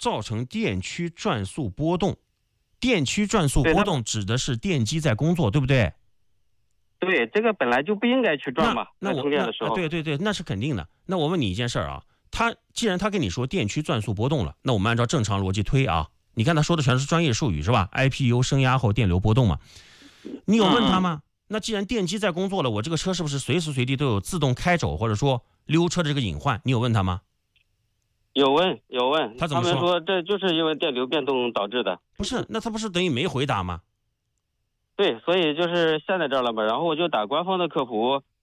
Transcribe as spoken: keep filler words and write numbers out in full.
造成电区转速波动。电区转速波动指的是电机在工作，对不对？ 对，这个本来就不应该去转嘛。 那我充电的时候， 对对对，那是肯定的。那我问你一件事儿啊，他既然他跟你说电区转速波动了，那我们按照正常逻辑推啊，你看他说的全是专业术语是吧 ？I P U 升压后电流波动嘛。你有问他吗？嗯、那既然电机在工作了，我这个车是不是随时随地都有自动开走或者说溜车的这个隐患？你有问他吗？ 有问有问， 他怎么说？ 他们说这就是因为电流变动导致的。 不是，那他不是等于没回答吗？ 对，所以就是陷在这儿了嘛。然后我就打官方的客服，